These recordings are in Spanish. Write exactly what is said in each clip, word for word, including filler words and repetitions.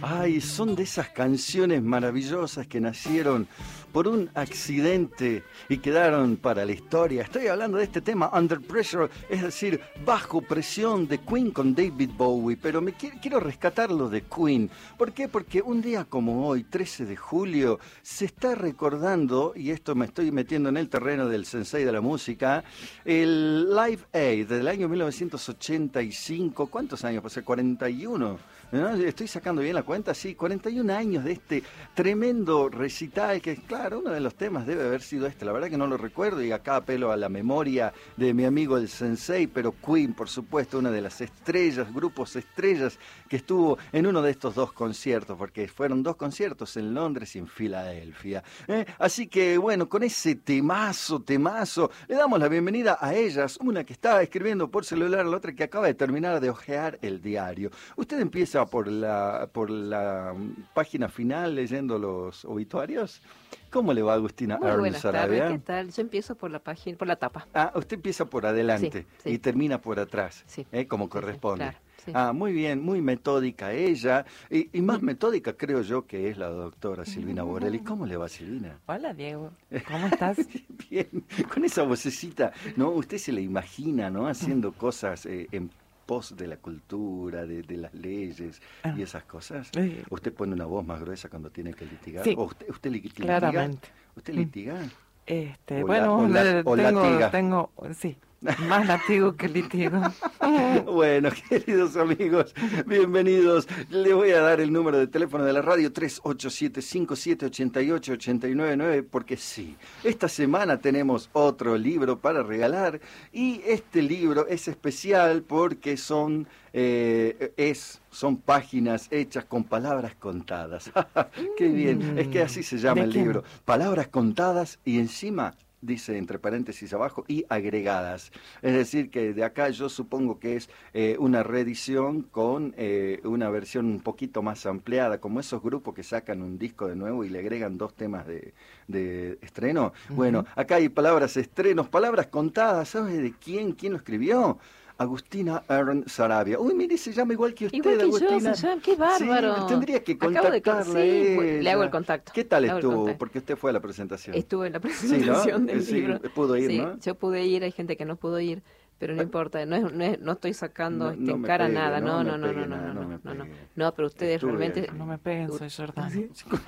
Ay, son de esas canciones maravillosas que nacieron por un accidente y quedaron para la historia. Estoy hablando de este tema, Under Pressure, es decir, Bajo Presión, de Queen con David Bowie, pero me quiero, quiero rescatarlo de Queen. ¿Por qué? Porque un día como hoy, trece de julio, se está recordando, y esto me estoy metiendo en el terreno del sensei de la música, el Live Aid del año mil novecientos ochenta y cinco. ¿Cuántos años? Pues cuarenta y uno. ¿No? Estoy sacando bien la cuenta, sí, cuarenta y un años de este tremendo recital, que claro, uno de los temas debe haber sido este, la verdad que no lo recuerdo, y acá apelo a la memoria de mi amigo el Sensei, pero Queen, por supuesto, una de las estrellas, grupos estrellas, que estuvo en uno de estos dos conciertos, porque fueron dos conciertos en Londres y en Filadelfia. ¿eh? Así que, bueno, con ese temazo, temazo, le damos la bienvenida a ellas, una que está escribiendo por celular, la otra que acaba de terminar de hojear el diario. Usted empieza por la por la página final leyendo los obituarios. ¿Cómo le va, Agustina Muy Aaron buenas Sarabia? tardes, ¿qué tal? Yo empiezo por la página, por la tapa. Ah, usted empieza por adelante Sí, sí. y termina por atrás, Sí. ¿eh? Como Sí, corresponde. sí, claro, sí. Ah, muy bien, muy metódica ella, y, y más metódica creo yo que es la doctora Silvina Borelli. ¿Cómo le va, Silvina? Hola, Diego. ¿Cómo estás? Bien, con esa vocecita, ¿no? Usted se la imagina, ¿no? Haciendo cosas eh, en pos de la cultura, de, de las leyes y esas cosas. Eh. ¿Usted pone una voz más gruesa cuando tiene que litigar? Sí, ¿O usted, usted litiga? claramente. ¿Usted litiga? Este, O bueno, la- o la- le- o tengo, latiga. tengo, sí, más latigo que litigo. Bueno, queridos amigos, bienvenidos. Le voy a dar el número de teléfono de la radio tres ocho siete, cinco siete ocho ocho, ocho nueve nueve, porque sí, esta semana tenemos otro libro para regalar, y este libro es especial porque son eh, es son páginas hechas con palabras contadas. Qué bien, es que así se llama ¿De el quién? libro. Palabras contadas y encima dice entre paréntesis abajo, y agregadas. Es decir, que de acá yo supongo que es eh, una reedición con eh, una versión un poquito más ampliada, como esos grupos que sacan un disco de nuevo y le agregan dos temas de, de estreno. Uh-huh. Bueno, acá hay palabras estrenos, palabras contadas. ¿Sabes de quién? ¿Quién lo escribió? Agustina Aaron Sarabia. Uy, mire, se llama igual que usted, Igual que Agustina. yo, se llama, qué bárbaro. Sí, tendría que Acabo de- contactarla. sí, pues, ella. le hago el contacto. ¿Qué tal Le hago el estuvo? contacto. Porque usted fue a la presentación. Estuve en la presentación Sí, ¿no? del Sí, libro. pudo ir, Sí, ¿no? yo pude ir, hay gente que no pudo ir, pero no Ah. importa, no, es, no, es- no estoy sacando No- este, no en me cara pegue, nada, no no, me no, no, pegue no, no, nada, no, no me no, no, pegue. no, pero ustedes Estuve- realmente, No me peguen, soy Jordán.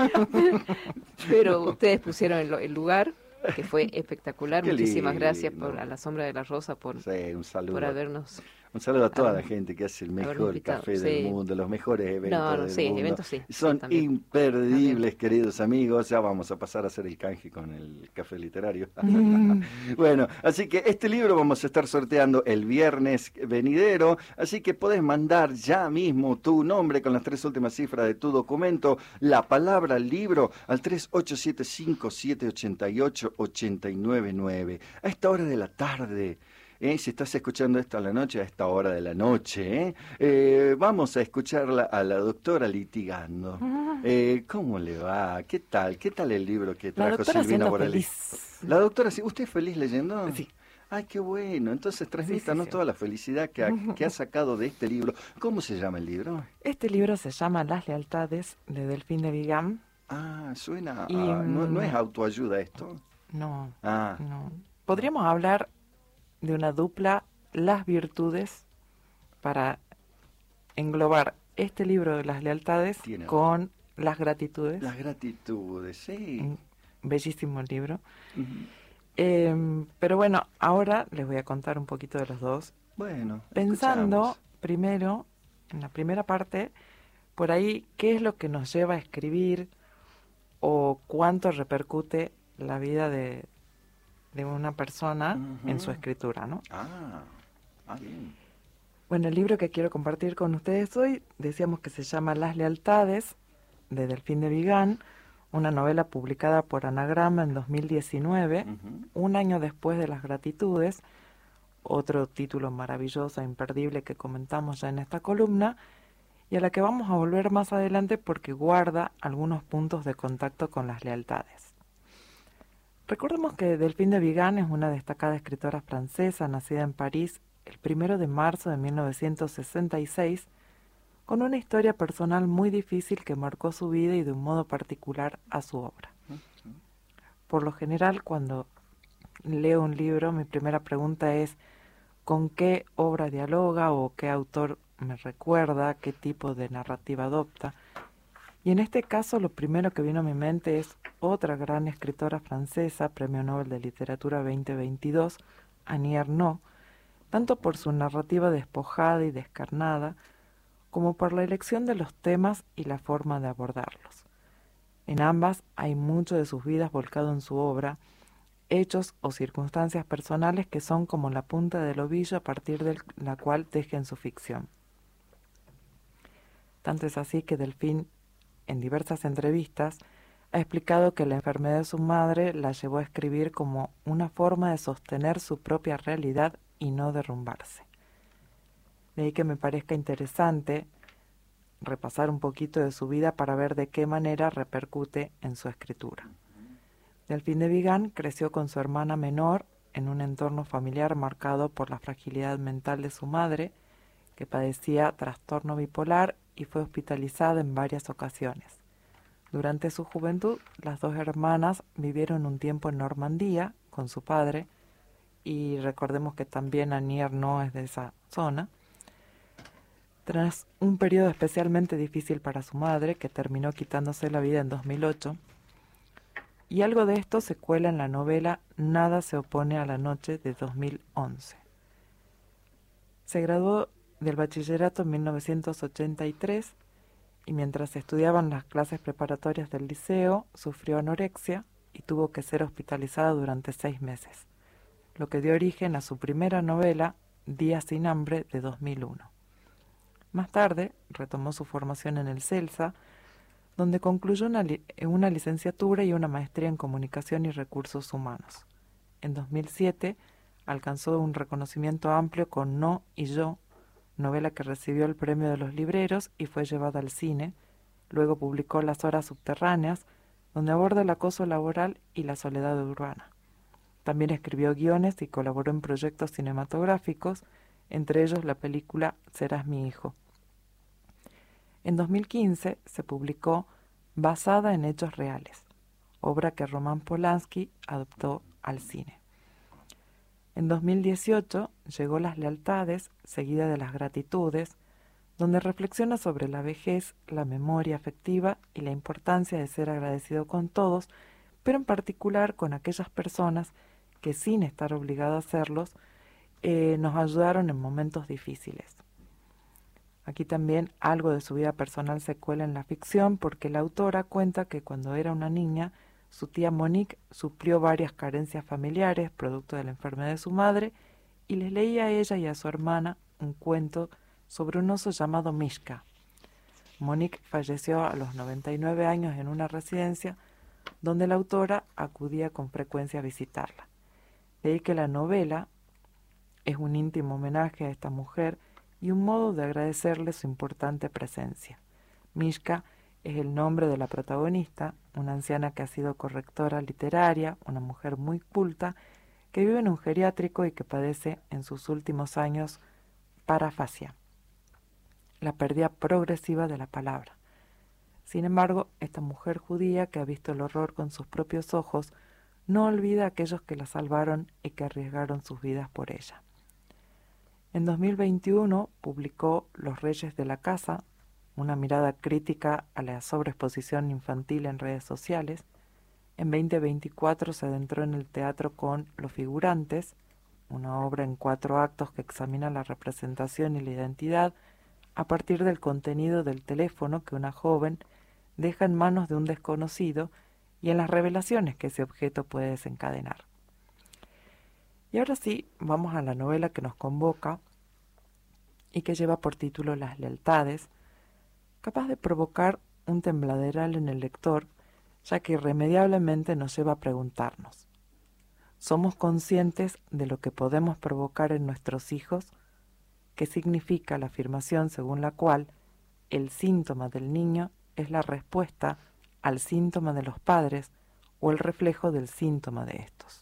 pero ustedes pusieron el, el lugar, que fue espectacular. Qué Muchísimas lindo. gracias por a la Sombra de la Rosa por, Sí, un saludo. por habernos. Un saludo a toda la haber- gente que hace el habernos mejor invitado, café sí. del mundo, los mejores eventos No, no, del sí, mundo. eventos sí, sí, Son también. imperdibles, También. queridos amigos. Ya vamos a pasar a hacer el canje con el café literario. Bueno, así que este libro vamos a estar sorteando el viernes venidero, así que podés mandar ya mismo tu nombre con las tres últimas cifras de tu documento, la palabra libro, al tres ocho siete, cinco siete ocho ocho, ocho nueve nueve. A esta hora de la tarde. ¿Eh? Si estás escuchando esto a la noche, a esta hora de la noche, ¿eh? Eh, vamos a escucharla a la doctora litigando. Eh, ¿Cómo le va? ¿Qué tal? ¿Qué tal el libro que La trajo doctora Silvina siendo Borelli? feliz. La doctora, ¿sí? ¿Usted es feliz leyendo? Sí. Ay, qué bueno. Entonces transmítanos sí. toda la felicidad que ha, que ha sacado de este libro. ¿Cómo se llama el libro? Este libro se llama Las lealtades de Delfín de Vigan. Ah, suena... Y, a- no, ¿No es mm, autoayuda esto? No, Ah, no. Podríamos hablar de una dupla, Las virtudes, para englobar este libro de las lealtades Tiene con las gratitudes. las gratitudes, sí. Un bellísimo libro. Ujú. Eh, pero bueno, ahora les voy a contar un poquito de los dos. Bueno, Pensando escuchamos. primero, en la primera parte, por ahí, qué es lo que nos lleva a escribir o cuánto repercute la vida de, de una persona Ujú. en su escritura, ¿no? Ah, ah, bien. Bueno, el libro que quiero compartir con ustedes hoy, decíamos que se llama Las lealtades, de Delfín de Vigan, una novela publicada por Anagrama en dos mil diecinueve, Ujú. un año después de Las gratitudes, otro título maravilloso e imperdible que comentamos ya en esta columna, y a la que vamos a volver más adelante porque guarda algunos puntos de contacto con las lealtades. Recordemos que Delphine de Vigan es una destacada escritora francesa nacida en París el primero de marzo de mil novecientos sesenta y seis, con una historia personal muy difícil que marcó su vida y de un modo particular a su obra. Por lo general, cuando leo un libro, mi primera pregunta es ¿con qué obra dialoga o qué autor me recuerda, qué tipo de narrativa adopta? Y en este caso lo primero que vino a mi mente es otra gran escritora francesa, Premio Nobel de Literatura veinte veintidós, Annie Ernaux, tanto por su narrativa despojada y descarnada, como por la elección de los temas y la forma de abordarlos. En ambas hay mucho de sus vidas volcado en su obra, hechos o circunstancias personales que son como la punta del ovillo a partir de la cual tejen su ficción. Tanto es así que Delphine, en diversas entrevistas, ha explicado que la enfermedad de su madre la llevó a escribir como una forma de sostener su propia realidad y no derrumbarse. De ahí que me parezca interesante repasar un poquito de su vida para ver de qué manera repercute en su escritura. Delphine de Vigan creció con su hermana menor en un entorno familiar marcado por la fragilidad mental de su madre, que padecía trastorno bipolar y fue hospitalizada en varias ocasiones. Durante su juventud, las dos hermanas vivieron un tiempo en Normandía con su padre, y recordemos que también Annie Ernaux es de esa zona. Tras un periodo especialmente difícil para su madre, que terminó quitándose la vida en dos mil ocho, y algo de esto se cuela en la novela Nada se opone a la noche de dos mil once. Se graduó del bachillerato en mil novecientos ochenta y tres y mientras estudiaban las clases preparatorias del liceo, sufrió anorexia y tuvo que ser hospitalizada durante seis meses, lo que dio origen a su primera novela, Días sin hambre, de dos mil uno. Más tarde, retomó su formación en el CELSA, donde concluyó una, li- una licenciatura y una maestría en Comunicación y Recursos Humanos. En dos mil siete, alcanzó un reconocimiento amplio con No y Yo, novela que recibió el premio de los libreros y fue llevada al cine. Luego publicó Las horas subterráneas, donde aborda el acoso laboral y la soledad urbana. También escribió guiones y colaboró en proyectos cinematográficos, entre ellos la película Serás mi hijo. En dos mil quince se publicó Basada en hechos reales, obra que Roman Polanski adoptó al cine. En dos mil dieciocho llegó Las lealtades, seguida de Las gratitudes, donde reflexiona sobre la vejez, la memoria afectiva y la importancia de ser agradecido con todos, pero en particular con aquellas personas que, sin estar obligado a hacerlos, eh, nos ayudaron en momentos difíciles. Aquí también algo de su vida personal se cuela en la ficción, porque la autora cuenta que cuando era una niña, su tía Monique suplió varias carencias familiares producto de la enfermedad de su madre y les leía a ella y a su hermana un cuento sobre un oso llamado Mishka. Monique falleció a los noventa y nueve años en una residencia donde la autora acudía con frecuencia a visitarla. De ahí que la novela es un íntimo homenaje a esta mujer y un modo de agradecerle su importante presencia. Mishka es el nombre de la protagonista, una anciana que ha sido correctora literaria, una mujer muy culta, que vive en un geriátrico y que padece en sus últimos años parafasia, la pérdida progresiva de la palabra. Sin embargo, esta mujer judía que ha visto el horror con sus propios ojos, no olvida a aquellos que la salvaron y que arriesgaron sus vidas por ella. En dos mil veintiuno publicó Los Reyes de la Casa, una mirada crítica a la sobreexposición infantil en redes sociales. En veinte veinticuatro se adentró en el teatro con Los Figurantes, una obra en cuatro actos que examina la representación y la identidad a partir del contenido del teléfono que una joven deja en manos de un desconocido y en las revelaciones que ese objeto puede desencadenar. Y ahora sí, vamos a la novela que nos convoca y que lleva por título Las lealtades, capaz de provocar un tembladeral en el lector, ya que irremediablemente nos lleva a preguntarnos: ¿somos conscientes de lo que podemos provocar en nuestros hijos? ¿Qué significa la afirmación según la cual el síntoma del niño es la respuesta al síntoma de los padres o el reflejo del síntoma de estos?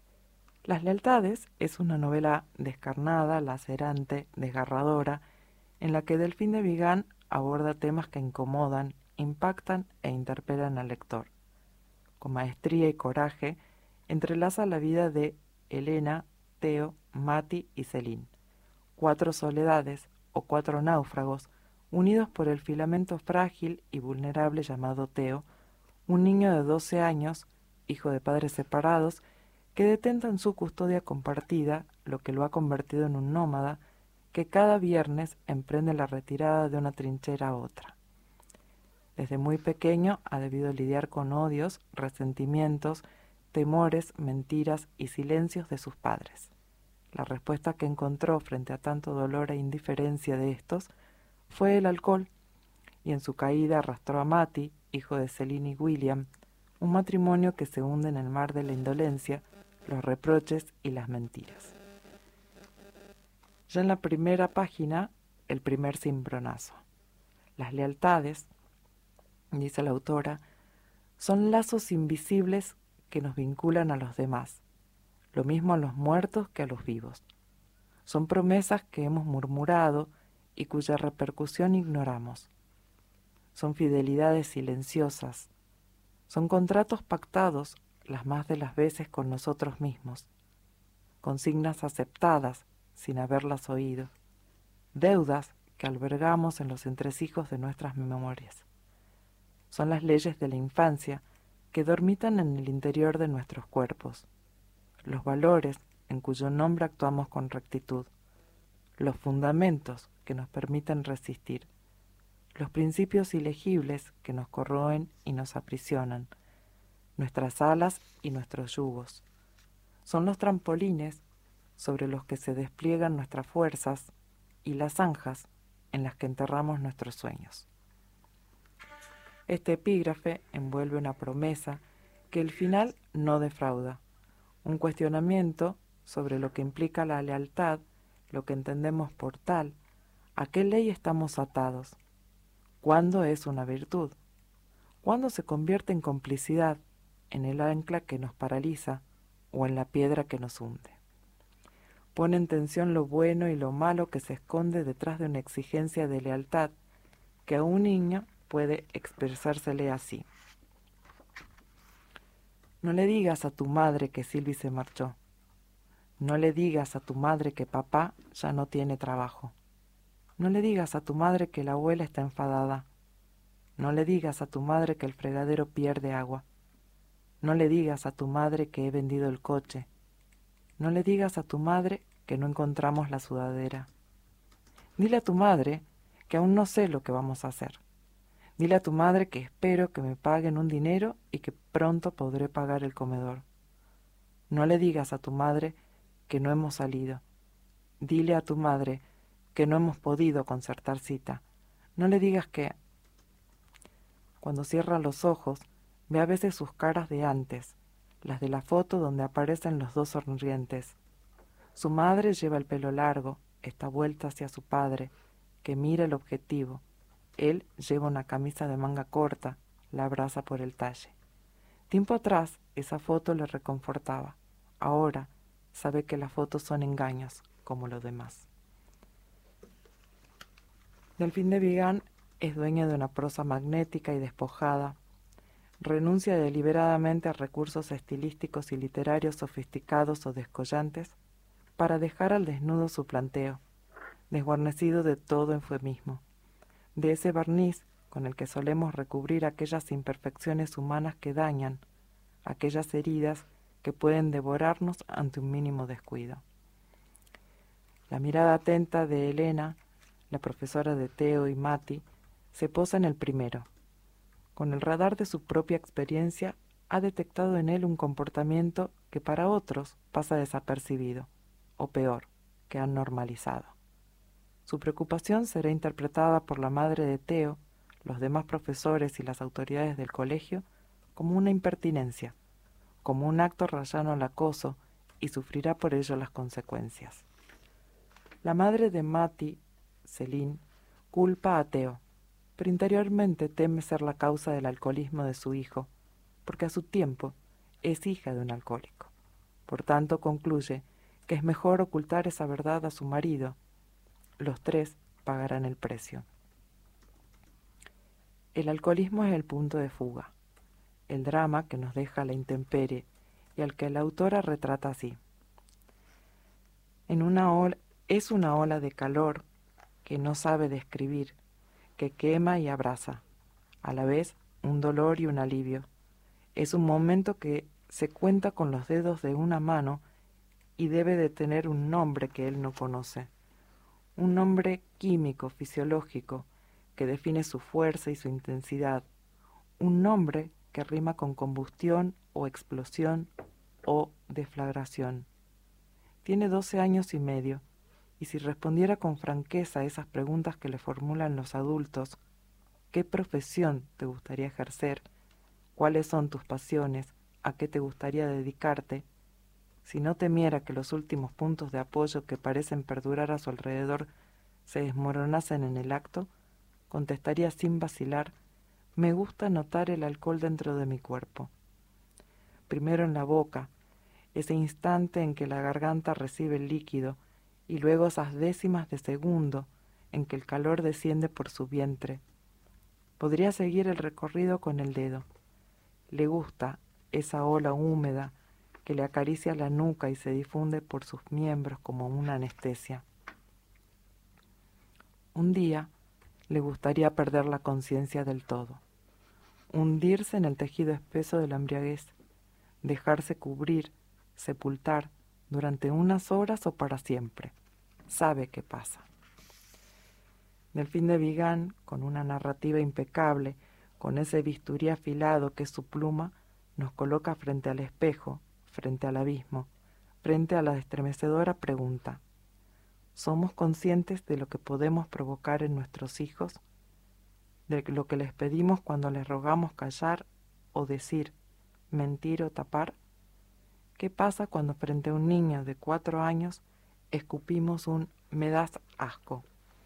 Las lealtades es una novela descarnada, lacerante, desgarradora, en la que Delfín de Vigan aborda temas que incomodan, impactan e interpelan al lector. Con maestría y coraje, entrelaza la vida de Elena, Teo, Mati y Celín, cuatro soledades o cuatro náufragos unidos por el filamento frágil y vulnerable llamado Teo, un niño de doce años, hijo de padres separados, que detenta en su custodia compartida, lo que lo ha convertido en un nómada, que cada viernes emprende la retirada de una trinchera a otra. Desde muy pequeño ha debido lidiar con odios, resentimientos, temores, mentiras y silencios de sus padres. La respuesta que encontró frente a tanto dolor e indiferencia de estos fue el alcohol, y en su caída arrastró a Mati, hijo de Celine y William, un matrimonio que se hunde en el mar de la indolencia, los reproches y las mentiras. Ya en la primera página, el primer cimbronazo. Las lealtades, dice la autora, son lazos invisibles que nos vinculan a los demás, lo mismo a los muertos que a los vivos. Son promesas que hemos murmurado y cuya repercusión ignoramos. Son fidelidades silenciosas. Son contratos pactados las más de las veces con nosotros mismos. Consignas aceptadas sin haberlas oído. Deudas que albergamos en los entresijos de nuestras memorias. Son las leyes de la infancia que dormitan en el interior de nuestros cuerpos. Los valores en cuyo nombre actuamos con rectitud. Los fundamentos que nos permiten resistir. Los principios ilegibles que nos corroen y nos aprisionan. Nuestras alas y nuestros yugos. Son los trampolines sobre los que se despliegan nuestras fuerzas y las zanjas en las que enterramos nuestros sueños. Este epígrafe envuelve una promesa que el final no defrauda, un cuestionamiento sobre lo que implica la lealtad, lo que entendemos por tal, a qué ley estamos atados, cuándo es una virtud, cuándo se convierte en complicidad, en el ancla que nos paraliza o en la piedra que nos hunde. Pone en tensión lo bueno y lo malo que se esconde detrás de una exigencia de lealtad que a un niño puede expresársele así. No le digas a tu madre que Silvi se marchó. No le digas a tu madre que papá ya no tiene trabajo. No le digas a tu madre que la abuela está enfadada. No le digas a tu madre que el fregadero pierde agua. No le digas a tu madre que he vendido el coche. No le digas a tu madre que no encontramos la sudadera. Dile a tu madre que aún no sé lo que vamos a hacer. Dile a tu madre que espero que me paguen un dinero y que pronto podré pagar el comedor. No le digas a tu madre que no hemos salido. Dile a tu madre que no hemos podido concertar cita. No le digas que... Cuando cierra los ojos, ve a veces sus caras de antes, las de la foto donde aparecen los dos sonrientes. Su madre lleva el pelo largo, está vuelta hacia su padre, que mira el objetivo. Él lleva una camisa de manga corta, la abraza por el talle. Tiempo atrás, esa foto le reconfortaba. Ahora, sabe que las fotos son engaños, como lo demás. Delfín de Vigan es dueña de una prosa magnética y despojada. Renuncia deliberadamente a recursos estilísticos y literarios sofisticados o descollantes para dejar al desnudo su planteo, desguarnecido de todo eufemismo, de ese barniz con el que solemos recubrir aquellas imperfecciones humanas que dañan, aquellas heridas que pueden devorarnos ante un mínimo descuido. La mirada atenta de Elena, la profesora de Teo y Mati, se posa en el primero. Con el radar de su propia experiencia, ha detectado en él un comportamiento que para otros pasa desapercibido, o peor, que han normalizado. Su preocupación será interpretada por la madre de Teo, los demás profesores y las autoridades del colegio como una impertinencia, como un acto rayano al acoso, y sufrirá por ello las consecuencias. La madre de Mati, Celine, culpa a Teo, pero interiormente teme ser la causa del alcoholismo de su hijo, porque a su tiempo es hija de un alcohólico. Por tanto, concluye que es mejor ocultar esa verdad a su marido. Los tres pagarán el precio. El alcoholismo es el punto de fuga, el drama que nos deja a la intemperie y al que la autora retrata así. En una ola, es una ola de calor que no sabe describir, que quema y abraza, a la vez un dolor y un alivio. Es un momento que se cuenta con los dedos de una mano y debe de tener un nombre que él no conoce, un nombre químico, fisiológico, que define su fuerza y su intensidad, un nombre que rima con combustión o explosión o deflagración. Tiene doce años y medio, y si respondiera con franqueza a esas preguntas que le formulan los adultos, ¿qué profesión te gustaría ejercer? ¿Cuáles son tus pasiones? ¿A qué te gustaría dedicarte? Si no temiera que los últimos puntos de apoyo que parecen perdurar a su alrededor se desmoronasen en el acto, contestaría sin vacilar: me gusta notar el alcohol dentro de mi cuerpo. Primero en la boca, ese instante en que la garganta recibe el líquido, y luego esas décimas de segundo en que el calor desciende por su vientre. Podría seguir el recorrido con el dedo. Le gusta esa ola húmeda que le acaricia la nuca y se difunde por sus miembros como una anestesia. Un día le gustaría perder la conciencia del todo, hundirse en el tejido espeso de la embriaguez, dejarse cubrir, sepultar durante unas horas o para siempre. Sabe qué pasa. Delfín de Vigan, con una narrativa impecable, con ese bisturí afilado que es su pluma, nos coloca frente al espejo, frente al abismo, frente a la estremecedora pregunta: ¿somos conscientes de lo que podemos provocar en nuestros hijos? ¿De lo que les pedimos cuando les rogamos callar o decir, mentir o tapar? ¿Qué pasa cuando frente a un niño de cuatro años escupimos un «me das asco»?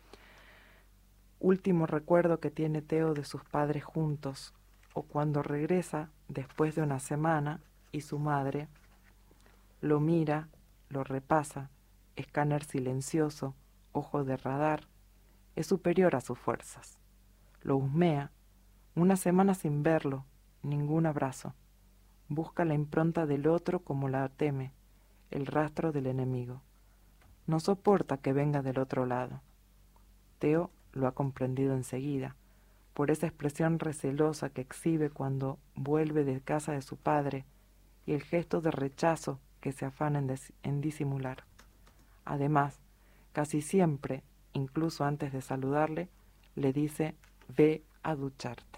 Último recuerdo que tiene Teo de sus padres juntos, o cuando regresa después de una semana y su madre lo mira, lo repasa, escáner silencioso, ojo de radar, es superior a sus fuerzas. Lo husmea, una semana sin verlo, ningún abrazo. Busca la impronta del otro como la teme, el rastro del enemigo. No soporta que venga del otro lado. Teo lo ha comprendido enseguida, por esa expresión recelosa que exhibe cuando vuelve de casa de su padre y el gesto de rechazo que se afana en, en disimular. Además, casi siempre, incluso antes de saludarle, le dice: ve a ducharte.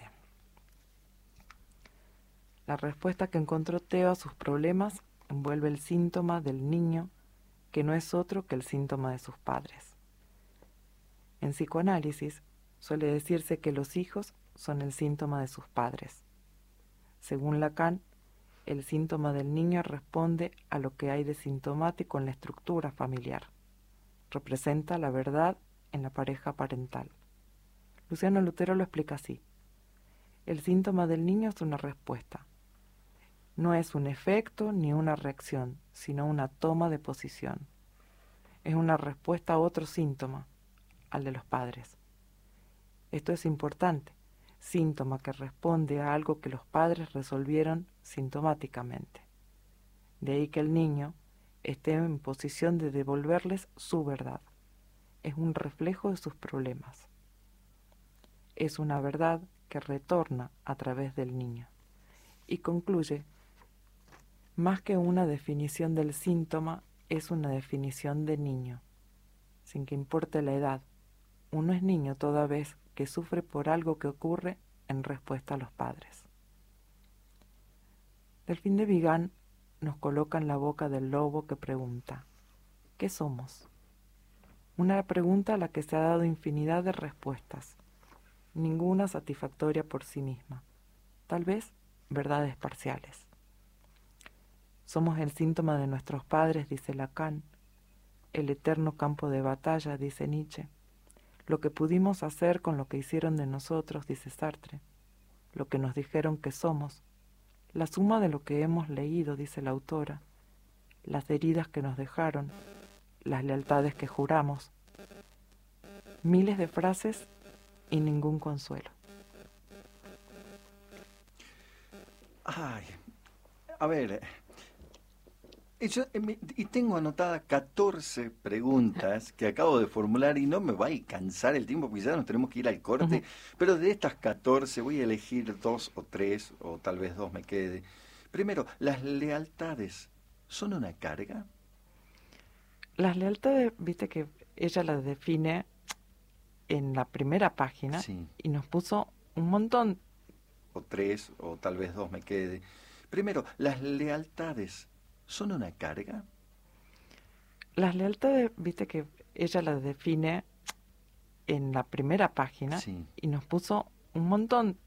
La respuesta que encontró Teo a sus problemas envuelve el síntoma del niño, que no es otro que el síntoma de sus padres. En psicoanálisis suele decirse que los hijos son el síntoma de sus padres. Según Lacan, el síntoma del niño responde a lo que hay de sintomático en la estructura familiar. Representa la verdad en la pareja parental. Luciano Lutero lo explica así: el síntoma del niño es una respuesta. No es un efecto ni una reacción, sino una toma de posición. Es una respuesta a otro síntoma, al de los padres. Esto es importante, síntoma que responde a algo que los padres resolvieron sintomáticamente. De ahí que el niño esté en posición de devolverles su verdad. Es un reflejo de sus problemas. Es una verdad que retorna a través del niño. Y concluye: más que una definición del síntoma, es una definición de niño, sin que importe la edad. Uno es niño toda vez que sufre por algo que ocurre en respuesta a los padres. Delfín de Vigan nos coloca en la boca del lobo que pregunta: ¿qué somos? Una pregunta a la que se ha dado infinidad de respuestas, ninguna satisfactoria por sí misma, tal vez verdades parciales. Somos el síntoma de nuestros padres, dice Lacan, el eterno campo de batalla, dice Nietzsche, lo que pudimos hacer con lo que hicieron de nosotros, dice Sartre, lo que nos dijeron que somos, la suma de lo que hemos leído, dice la autora, las heridas que nos dejaron, las lealtades que juramos. miles de frases y ningún consuelo. Ay, a ver, y, yo, y tengo anotadas catorce preguntas que acabo de formular y no me va a cansar el tiempo porque ya nos tenemos que ir al corte, uh-huh. Pero de estas catorce voy a elegir dos o tres, o tal vez dos me quede. Primero, ¿las lealtades son una carga? Las lealtades, viste que ella las define en la primera página, sí. Y nos puso un montón. O tres, o tal vez dos me quede. Primero, ¿las lealtades son una carga? Las lealtades, viste que ella las define en la primera página, sí. Y nos puso un montón